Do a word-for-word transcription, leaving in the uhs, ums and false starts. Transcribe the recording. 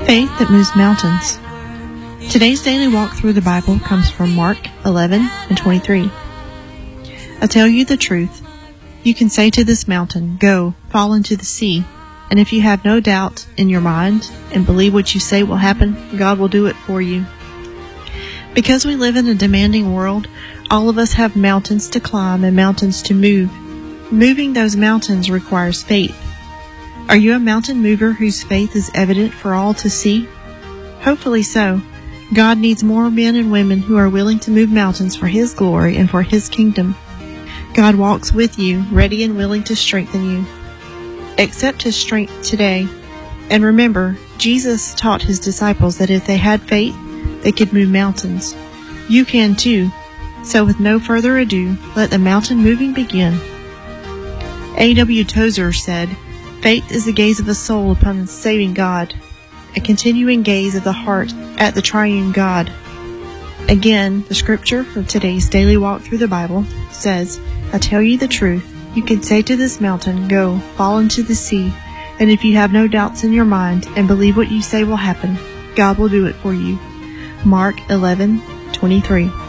Faith that moves mountains. Today's daily walk through the Bible comes from Mark eleven and twenty-three. I tell you the truth. You can say to this mountain, "Go, fall into the sea," and if you have no doubt in your mind and believe what you say will happen, God will do it for you. Because we live in a demanding world, all of us have mountains to climb and mountains to move. Moving those mountains requires faith. Are you a mountain mover whose faith is evident for all to see? Hopefully so. God needs more men and women who are willing to move mountains for His glory and for His kingdom. God walks with you, ready and willing to strengthen you. Accept His strength today. And remember, Jesus taught His disciples that if they had faith, they could move mountains. You can too. So with no further ado, let the mountain moving begin. A W Tozer said, "Faith is the gaze of a soul upon the saving God, a continuing gaze of the heart at the triune God." Again, the scripture for today's daily walk through the Bible says, "I tell you the truth. You can say to this mountain, 'Go, fall into the sea,' and if you have no doubts in your mind and believe what you say will happen, God will do it for you." Mark eleven twenty-three.